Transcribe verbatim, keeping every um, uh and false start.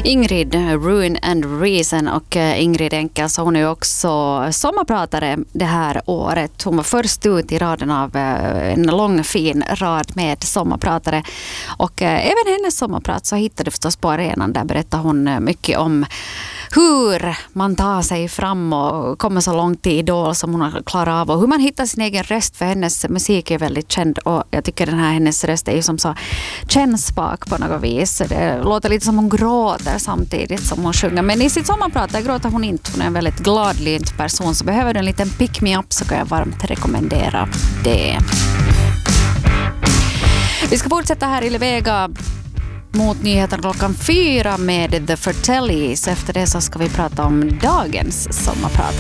Ingrid, Ruin and Reason, och Ingrid Enkel, så hon är ju också sommarpratare det här året. Hon var först ut i raden av en lång fin rad med sommarpratare, och även hennes sommarprat så hittade du förstås på arenan. Där berättar hon mycket om hur man tar sig fram och kommer så långt i Idol som hon har klarat av, och hur man hittar sin egen röst, för hennes musik är väldigt känd, och jag tycker den här hennes röst är ju som så kännspak på något vis. Det låter lite som hon gråter samtidigt som hon sjunger, men i sitt sommarprat där gråter hon inte. Hon är en väldigt gladlynt person, så behöver du en liten pick me up så kan jag varmt rekommendera det. Vi ska fortsätta här i Levega mot nyheten klockan fyra med The Fratellis. Efter det så ska vi prata om dagens sommarpratare.